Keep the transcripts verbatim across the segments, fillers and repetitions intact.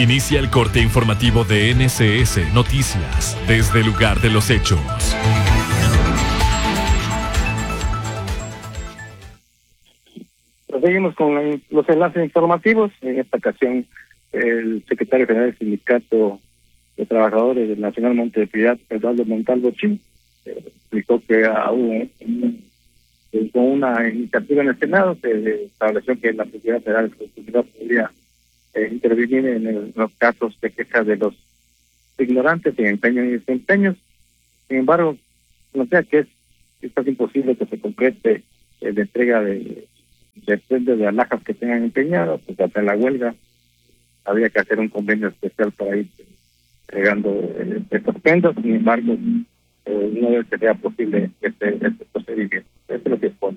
Inicia el corte informativo de N S S Noticias desde el lugar de los hechos. Seguimos con los enlaces informativos. En esta ocasión, el secretario general del Sindicato de Trabajadores del Nacional Monte de Piedad, Eduardo Montalvo Chin, eh, explicó que aún eh, con una iniciativa en el Senado se estableció que la Sociedad Federal de Electricidad podría eh, intervenir en, el, en los casos de quejas de los ignorantes en empeños y desempeños. Sin embargo, no sea que es, es casi imposible que se concrete eh, la entrega de depende de alhajas que tengan empeñadas, pues hasta la huelga había que hacer un convenio especial para ir entregando eh, estos pendos. Sin embargo, eh, no sería posible este, este procedimiento. Eso es lo que expone.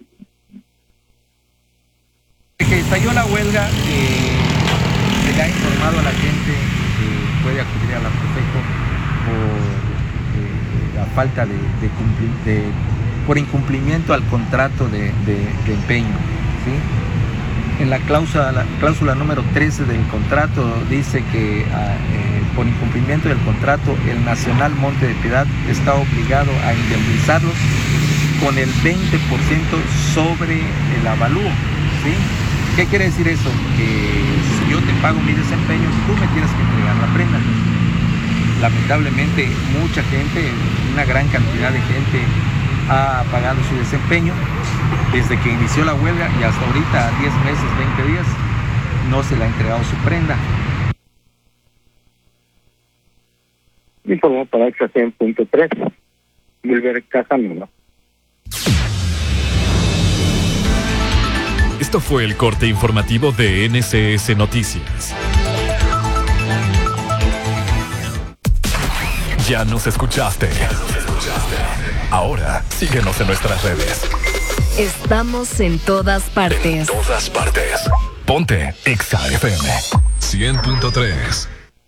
Que estalló la huelga, eh, se le ha informado a la gente que puede acudir a la Profeco por eh, la falta de, de, cumplir, de por incumplimiento al contrato de, de, de empeño. ¿Sí? En la cláusula, la cláusula número trece del contrato dice que eh, por incumplimiento del contrato el Nacional Monte de Piedad está obligado a indemnizarlos con el veinte por ciento sobre el avalúo. ¿Sí? ¿Qué quiere decir eso? Que si yo te pago mi desempeño, tú me tienes que entregar la prenda. Lamentablemente mucha gente, una gran cantidad de gente ha pagado su desempeño desde que inició la huelga y hasta ahorita, diez meses, veinte días, no se le ha entregado su prenda. Informó para Exa cien punto tres, Wilber Casanova. Esto fue el corte informativo de N S S Noticias. Ya nos escuchaste. Ahora síguenos en nuestras redes. Estamos en todas partes. En todas partes. Ponte Exa F M cien punto tres.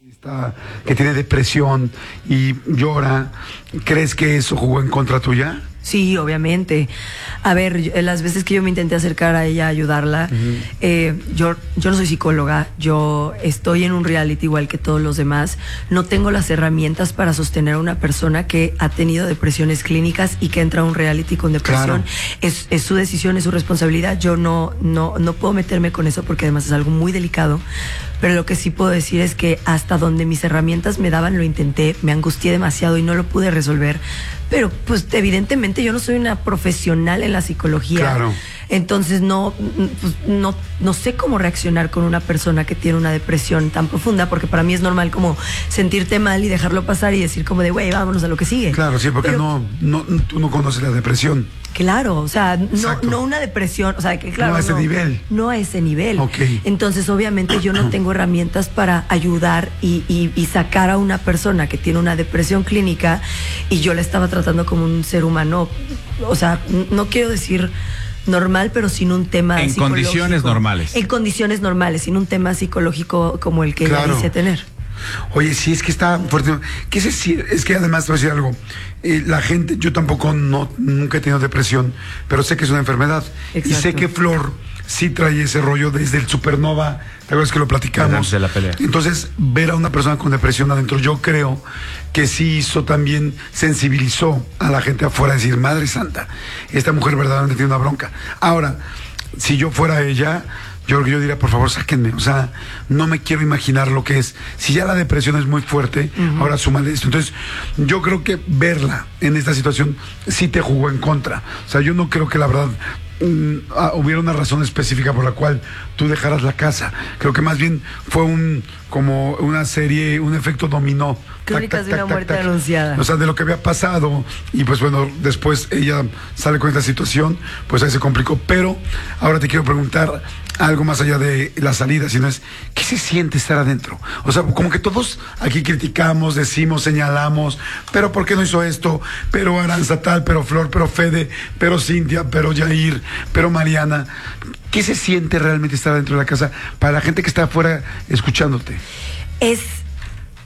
Que tiene depresión y llora, ¿crees que eso jugó en contra tuya? Sí, obviamente. A ver, las veces que yo me intenté acercar a ella, ayudarla, uh-huh. eh, yo, yo no soy psicóloga, yo estoy en un reality igual que todos los demás, no tengo las herramientas para sostener a una persona que ha tenido depresiones clínicas y que entra a un reality con depresión. Claro. Es, es su decisión, es su responsabilidad, yo no, no, no puedo meterme con eso porque además es algo muy delicado. Pero lo que sí puedo decir es que hasta donde mis herramientas me daban lo intenté, me angustié demasiado y no lo pude resolver. Pero pues evidentemente yo no soy una profesional en la psicología. Claro. Entonces no, pues, no, no sé cómo reaccionar con una persona que tiene una depresión tan profunda, porque para mí es normal como sentirte mal y dejarlo pasar y decir como de, güey, vámonos a lo que sigue. Claro, sí, porque Pero, no, no, tú no conoces la depresión. Claro, o sea, no, no una depresión, o sea, que claro. No a ese no, nivel. No a ese nivel. Okay. Entonces, obviamente, yo no tengo herramientas para ayudar y, y, y sacar a una persona que tiene una depresión clínica y yo la estaba tratando como un ser humano, o sea, no quiero decir normal, pero sin un tema en psicológico. En condiciones normales. En condiciones normales, sin un tema psicológico como el que claro. ella dice tener. Oye, sí, es que está fuerte. ¿Qué es decir? Es que además te voy a decir algo. Eh, la gente, yo tampoco, no, nunca he tenido depresión, pero sé que es una enfermedad. Exacto. Y sé que Flor sí trae ese rollo desde el Supernova. ¿Te acuerdas que lo platicamos? De la pelea. Entonces, ver a una persona con depresión adentro, yo creo que sí hizo también, sensibilizó a la gente afuera a decir, Madre Santa, esta mujer verdaderamente tiene una bronca. Ahora, si yo fuera ella, yo, yo diría, por favor, sáquenme. O sea, no me quiero imaginar lo que es. Si ya la depresión es muy fuerte, uh-huh. ahora súmale esto. Entonces, yo creo que verla en esta situación sí te jugó en contra. O sea, yo no creo que la verdad um, ah, hubiera una razón específica por la cual tú dejaras la casa. Creo que más bien fue un como una serie, un efecto dominó. Crónicas de una muerte tac, tac. anunciada. O sea, de lo que había pasado. Y pues bueno, después ella sale con esta situación, pues ahí se complicó. Pero ahora te quiero preguntar algo más allá de la salida, sino es, ¿qué se siente estar adentro? O sea, como que todos aquí criticamos, decimos, señalamos, pero ¿por qué no hizo esto? Pero Aranza tal, pero Flor, pero Fede, pero Cintia, pero Yair, pero Mariana. ¿Qué se siente realmente estar dentro de la casa para la gente que está afuera escuchándote? Es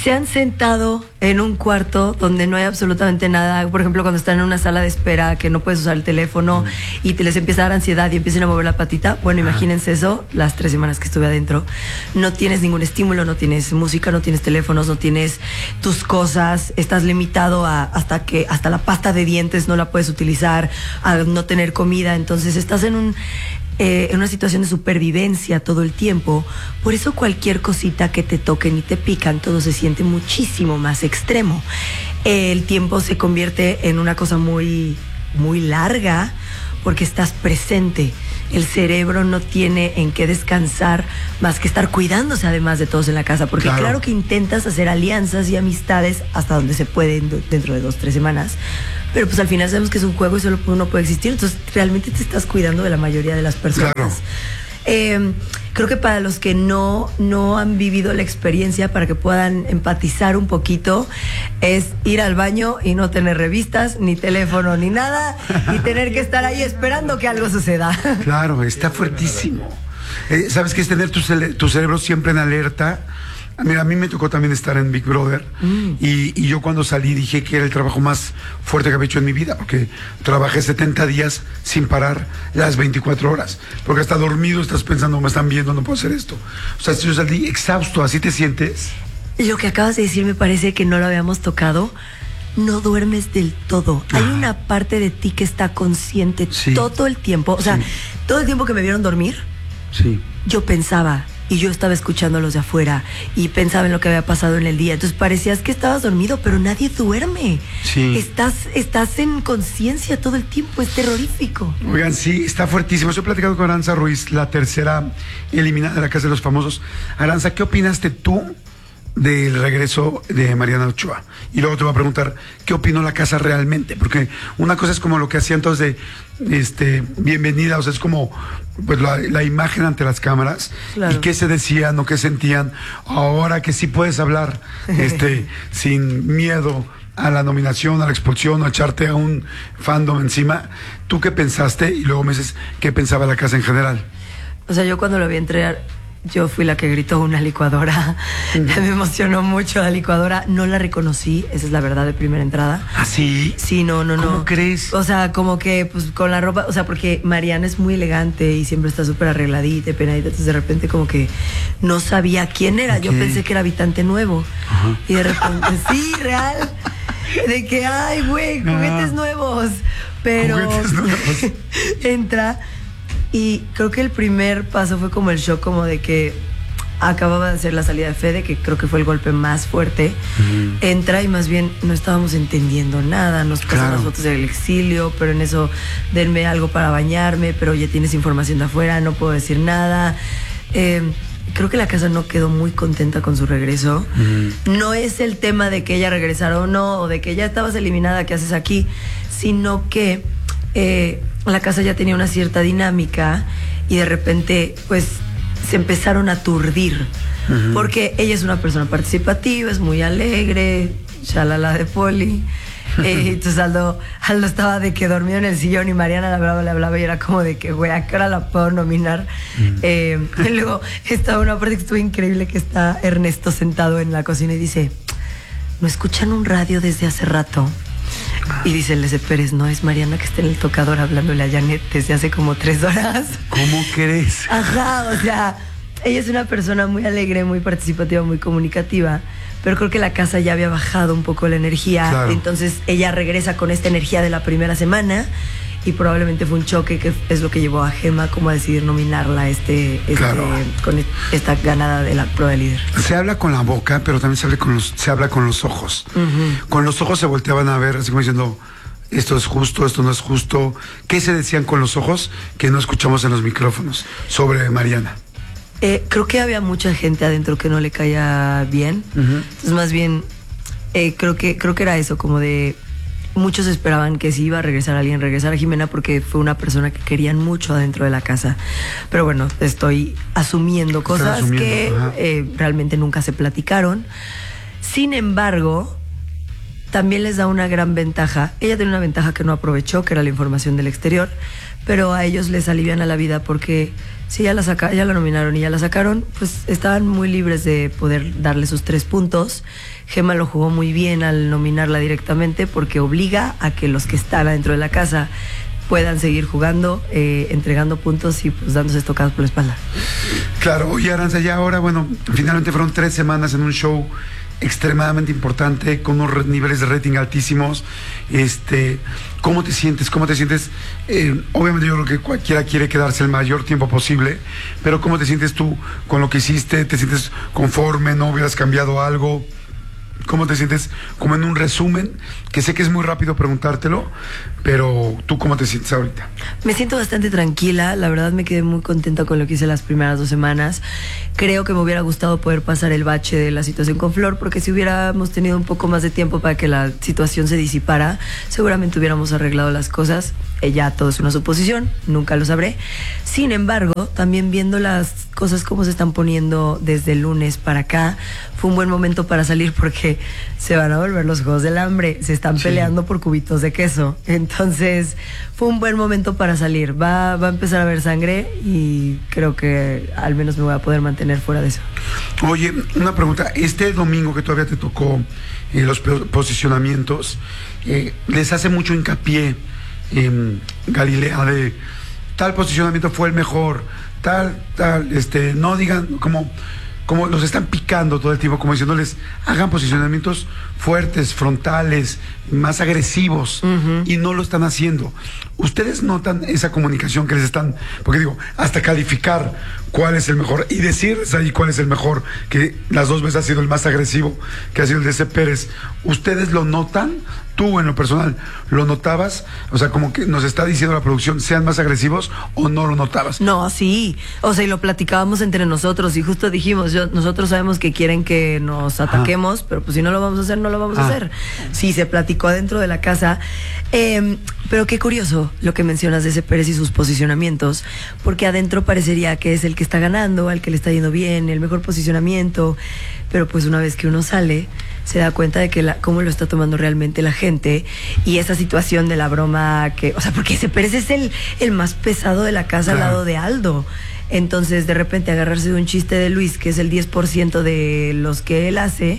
se han sentado en un cuarto donde no hay absolutamente nada. Por ejemplo, cuando están en una sala de espera que no puedes usar el teléfono mm. y te les empieza a dar ansiedad y empiezan a mover la patita. Bueno, ah. imagínense eso, las tres semanas que estuve adentro. No tienes ningún estímulo, no tienes música, no tienes teléfonos, no tienes tus cosas. Estás limitado a hasta que hasta la pasta de dientes no la puedes utilizar, a no tener comida. Entonces estás en un Eh, en una situación de supervivencia todo el tiempo. Por eso cualquier cosita que te toquen y te pican, todo se siente muchísimo más extremo. El tiempo se convierte en una cosa muy, muy larga porque estás presente. El cerebro no tiene en qué descansar más que estar cuidándose además de todos en la casa, porque claro, claro que intentas hacer alianzas y amistades hasta donde se puede dentro de dos, tres semanas, pero pues al final sabemos que es un juego y solo uno puede existir, entonces realmente te estás cuidando de la mayoría de las personas. Claro. Eh, creo que para los que no, no han vivido la experiencia, para que puedan empatizar un poquito, es ir al baño y no tener revistas, ni teléfono, ni nada, y tener que estar ahí esperando que algo suceda. Claro, está fuertísimo. Eh, ¿Sabes qué es tener tu, cere- tu cerebro siempre en alerta? Mira, a mí me tocó también estar en Big Brother mm. y, y yo cuando salí dije que era el trabajo más fuerte que había hecho en mi vida, porque trabajé setenta días sin parar las veinticuatro horas, porque hasta dormido estás pensando, me están viendo, no puedo hacer esto. O sea, yo salí exhausto. ¿Así te sientes? Lo que acabas de decir me parece que no lo habíamos tocado. No duermes del todo. Ah. Hay una parte de ti que está consciente sí. todo el tiempo. O sea, sí. todo el tiempo que me vieron dormir, sí. yo pensaba... y yo estaba escuchando a los de afuera y pensaba en lo que había pasado en el día. Entonces parecías que estabas dormido, pero nadie duerme. Sí. Estás, estás en conciencia todo el tiempo, es terrorífico. Oigan, sí, está fuertísimo. Estoy platicando con Aranza Ruiz, la tercera eliminada de la Casa de los Famosos. Aranza, ¿qué opinaste tú del regreso de Mariana Ochoa? Y luego te voy a preguntar, ¿qué opinó la casa realmente? Porque una cosa es como lo que hacían todos de este, bienvenida, o sea, es como pues la, la imagen ante las cámaras, claro. y qué se decían o qué sentían. Ahora que sí puedes hablar este, sin miedo a la nominación, a la expulsión, a echarte a un fandom encima. ¿Tú qué pensaste? Y luego me dices, ¿qué pensaba la casa en general? O sea, yo cuando lo vi entrar, yo fui la que gritó una licuadora. Mm. Me emocionó mucho la licuadora. No la reconocí, esa es la verdad de primera entrada. ¿Ah, sí? Sí, no, no, no. ¿Cómo crees? O sea, como que pues con la ropa, o sea, porque Mariana es muy elegante y siempre está súper arregladita y penadita, entonces de repente como que no sabía quién era. Okay. Yo pensé que era habitante nuevo. Uh-huh. Y de repente, sí, real. De que, ay, güey, juguetes uh-huh. nuevos. Pero juguetes nuevos. Entra. Y creo que el primer paso fue como el shock, como de que acababa de hacer la salida de Fede, que creo que fue el golpe más fuerte. Uh-huh. Entra y más bien no estábamos entendiendo nada. Nos pasan claro. las fotos del exilio, pero en eso denme algo para bañarme, pero ya tienes información de afuera, no puedo decir nada. Eh, creo que la casa no quedó muy contenta con su regreso. Uh-huh. No es el tema de que ella regresara o no, o de que ya estabas eliminada, ¿qué haces aquí? Sino que... Eh, la casa ya tenía una cierta dinámica y de repente pues se empezaron a aturdir. Uh-huh. Porque ella es una persona participativa, es muy alegre, shalala de poli. eh, entonces Aldo, Aldo estaba de que dormido en el sillón y Mariana le hablaba, le hablaba y era como de que güey, ¿a qué hora la puedo nominar? Uh-huh. eh, y luego estaba una parte que estuvo increíble, que está Ernesto sentado en la cocina y dice, ¿no escuchan un radio desde hace rato? Y dice Leze Pérez, no, es Mariana que está en el tocador hablándole a Janet desde hace como tres horas. ¿Cómo crees? Ajá, o sea, ella es una persona muy alegre, muy participativa, muy comunicativa, pero creo que la casa ya había bajado un poco la energía, claro. Entonces ella regresa con esta energía de la primera semana y probablemente fue un choque que es lo que llevó a Gema como a decidir nominarla este, este claro. con esta ganada de la prueba de líder. Se habla con la boca, pero también se habla con los, se habla con los ojos. Uh-huh. Con los ojos se volteaban a ver, así como diciendo, esto es justo, esto no es justo. ¿Qué se decían con los ojos que no escuchamos en los micrófonos sobre Mariana? Eh, creo que había mucha gente adentro que no le caía bien. Uh-huh. Entonces, más bien, eh, creo que creo que era eso, como de... Muchos esperaban que si iba a regresar alguien, regresar a Jimena, porque fue una persona que querían mucho adentro de la casa. Pero bueno, estoy asumiendo cosas asumiendo, que eh, realmente nunca se platicaron. Sin embargo, también les da una gran ventaja. Ella tiene una ventaja que no aprovechó, que era la información del exterior, pero a ellos les aliviana la vida porque si ya la, saca, ya la nominaron y ya la sacaron, pues estaban muy libres de poder darle sus tres puntos. Gema lo jugó muy bien al nominarla directamente porque obliga a que los que están adentro de la casa puedan seguir jugando, eh, entregando puntos y pues dándose estocadas por la espalda. Claro, oye Aranza, ya ahora, bueno, finalmente fueron tres semanas en un show extremadamente importante, con unos niveles de rating altísimos. Este, ¿cómo te sientes? ¿Cómo te sientes? Eh, obviamente yo creo que cualquiera quiere quedarse el mayor tiempo posible, pero ¿cómo te sientes tú con lo que hiciste? ¿Te sientes conforme? ¿No hubieras cambiado algo? ¿Cómo te sientes? Como en un resumen, que sé que es muy rápido preguntártelo, pero ¿tú cómo te sientes ahorita? Me siento bastante tranquila, la verdad me quedé muy contenta con lo que hice las primeras dos semanas. Creo que me hubiera gustado poder pasar el bache de la situación con Flor, porque si hubiéramos tenido un poco más de tiempo para que la situación se disipara, seguramente hubiéramos arreglado las cosas. Ya todo es una suposición, nunca lo sabré. Sin embargo, también viendo las cosas como se están poniendo desde el lunes para acá, fue un buen momento para salir porque se van a volver los Juegos del Hambre, se están sí. peleando por cubitos de queso. Entonces, fue un buen momento para salir. Va, va a empezar a haber sangre y creo que al menos me voy a poder mantener fuera de eso. Oye, una pregunta. Este domingo que todavía te tocó eh, los posicionamientos, eh, les hace mucho hincapié en Galilea de tal posicionamiento fue el mejor, tal, tal, este, no digan como, como los están picando todo el tiempo, como diciéndoles, hagan posicionamientos fuertes, frontales, más agresivos, uh-huh. y no lo están haciendo. ¿Ustedes notan esa comunicación que les están, porque digo, hasta calificar cuál es el mejor y decirles ahí cuál es el mejor, que las dos veces ha sido el más agresivo, que ha sido el de C. Pérez? ¿Ustedes lo notan? Tú en lo personal, ¿lo notabas? O sea, como que nos está diciendo la producción, sean más agresivos, ¿o no lo notabas? No, sí, o sea, y lo platicábamos entre nosotros y justo dijimos, yo, nosotros sabemos que quieren que nos ataquemos, ah. pero pues si no lo vamos a hacer, no lo vamos ah. a hacer. Sí, se platicó adentro de la casa, eh, pero qué curioso lo que mencionas de C. Pérez y sus posicionamientos, porque adentro parecería que es el que está ganando, al que le está yendo bien, el mejor posicionamiento, pero pues una vez que uno sale, se da cuenta de que la, cómo lo está tomando realmente la gente y esa situación de la broma que, o sea, porque C. Pérez es el, el más pesado de la casa, claro, al lado de Aldo. Entonces, de repente agarrarse de un chiste de Luis, que es el diez por ciento de los que él hace,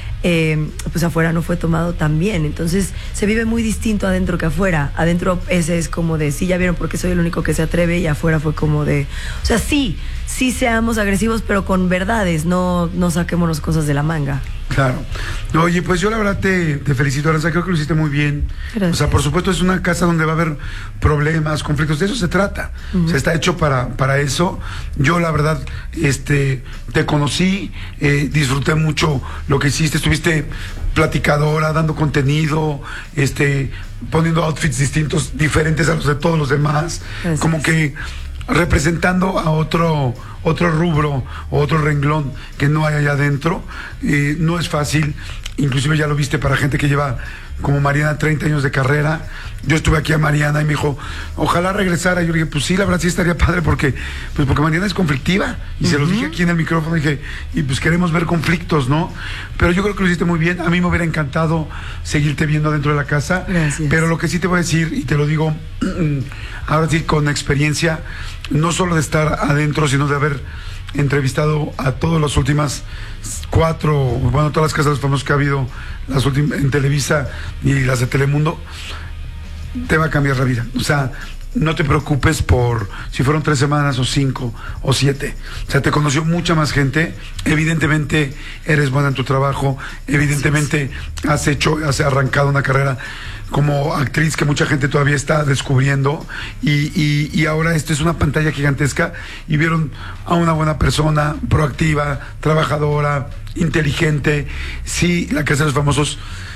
eh, pues afuera no fue tomado tan bien. Entonces, se vive muy distinto adentro que afuera. Adentro ese es como de, sí, ya vieron porque soy el único que se atreve, y afuera fue como de, o sea, sí, sí seamos agresivos, pero con verdades, no, no saquémonos cosas de la manga. Claro. Oye, pues yo la verdad te, te felicito, Aranza, creo que lo hiciste muy bien. Gracias. O sea, por supuesto es una casa donde va a haber problemas, conflictos, de eso se trata. Uh-huh. O sea, está hecho para, para eso. Yo la verdad, este, te conocí, eh, disfruté mucho lo que hiciste, estuviste platicadora, dando contenido, este, poniendo outfits distintos, diferentes a los de todos los demás. Gracias. Como que representando a otro otro rubro o otro renglón que no hay allá adentro. Eh, no es fácil, inclusive ya lo viste para gente que lleva como Mariana treinta años de carrera. Yo estuve aquí a Mariana y me dijo, ojalá regresara. Yo le dije, pues sí, la verdad sí estaría padre porque, pues porque Mariana es conflictiva y uh-huh. se los dije aquí en el micrófono, dije, y pues queremos ver conflictos, ¿no? Pero yo creo que lo hiciste muy bien. A mí me hubiera encantado seguirte viendo dentro de la casa. Gracias. Pero lo que sí te voy a decir, y te lo digo ahora sí con experiencia, no solo de estar adentro, sino de haber entrevistado a todas las últimas cuatro, bueno, todas las casas de los famosos que ha habido las últimas en Televisa y las de Telemundo, te va a cambiar la vida. O sea, no te preocupes por si fueron tres semanas o cinco o siete. O sea, te conoció mucha más gente. Evidentemente eres buena en tu trabajo. Evidentemente has hecho, has arrancado una carrera como actriz que mucha gente todavía está descubriendo, y, y, y ahora esto es una pantalla gigantesca y vieron a una buena persona, proactiva, trabajadora, inteligente. Sí, la Casa de los Famosos,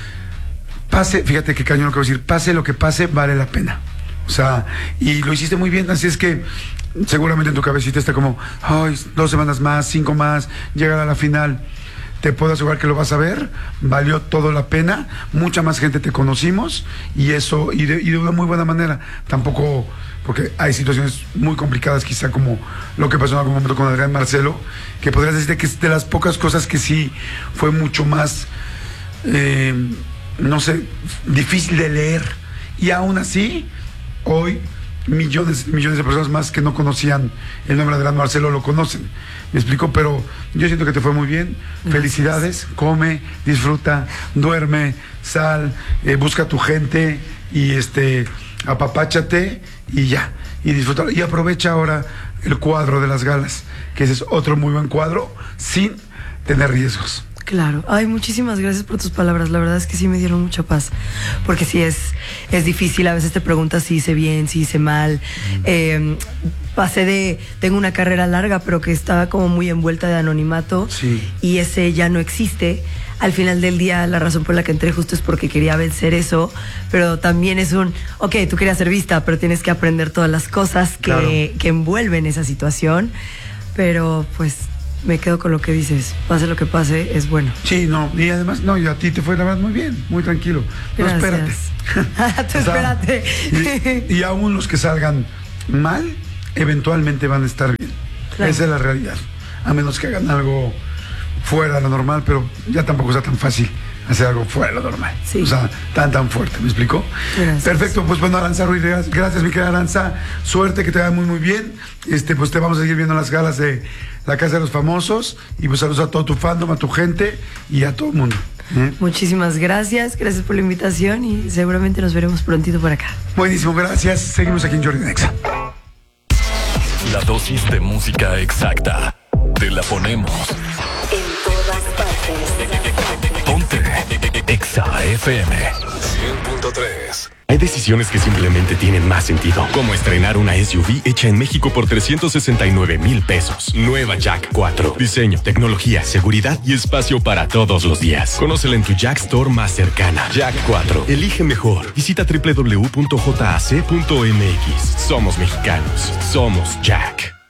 pase, fíjate qué cañón lo que voy a decir, pase lo que pase, vale la pena. O sea, y lo hiciste muy bien, así es que seguramente en tu cabecita está como, ay, dos semanas más, cinco más, llegar a la final. Te puedo asegurar que lo vas a ver, valió todo la pena, mucha más gente te conocimos, y eso, y de, y de una muy buena manera. Tampoco, porque hay situaciones muy complicadas, quizá como lo que pasó en algún momento con Adrián Marcelo, que podrías decirte que es de las pocas cosas que sí fue mucho más, eh, no sé, difícil de leer. Y aún así, hoy millones, millones de personas más que no conocían el nombre de Adrián Marcelo lo conocen. Me explico, pero yo siento que te fue muy bien. Gracias. Felicidades, come, disfruta, duerme, sal, eh, busca a tu gente y este apapáchate y ya, y disfruta. Y aprovecha ahora el cuadro de las galas, que ese es otro muy buen cuadro, sin tener riesgos. Claro. Ay, muchísimas gracias por tus palabras. La verdad es que sí me dieron mucha paz. Porque sí es, es difícil. A veces te preguntas si hice bien, si hice mal. Mm. Eh, pasé de... Tengo una carrera larga, pero que estaba como muy envuelta de anonimato. Sí. Y ese ya no existe. Al final del día, la razón por la que entré justo es porque quería vencer eso. Pero también es un... Ok, tú querías ser vista, pero tienes que aprender todas las cosas que, claro. que envuelven esa situación. Pero, pues... me quedo con lo que dices, pase lo que pase, es bueno. Sí, no, y además, no, y a ti te fue la verdad muy bien, muy tranquilo. No, espérate. Tú espérate. O sea, y, y aún los que salgan mal, eventualmente van a estar bien. Claro. Esa es la realidad. A menos que hagan algo fuera de lo normal, pero ya tampoco está tan fácil hacer algo fuera de lo normal. Sí. O sea, tan, tan fuerte, ¿me explicó? Gracias. Perfecto, pues bueno, Aranza Ruiz, gracias, mi querida Aranza. Suerte, que te vaya muy, muy bien. Este, pues te vamos a seguir viendo en las galas de la Casa de los Famosos. Y pues saludos a todo tu fandom, a tu gente y a todo el mundo. ¿Eh? Muchísimas gracias, gracias por la invitación y seguramente nos veremos prontito por acá. Buenísimo, gracias. Seguimos aquí en Jordi Nexa. La dosis de música exacta. Te la ponemos. En todas partes. Ponte Exa F M cien punto tres. Hay decisiones que simplemente tienen más sentido, como estrenar una S U V hecha en México por trescientos sesenta y nueve mil pesos. Nueva Jack cuatro. Diseño, tecnología, seguridad y espacio para todos los días. Conócela en tu Jack Store más cercana. Jack cuatro. Elige mejor. Visita doble u doble u doble u punto j a c punto m x. Somos mexicanos. Somos Jack.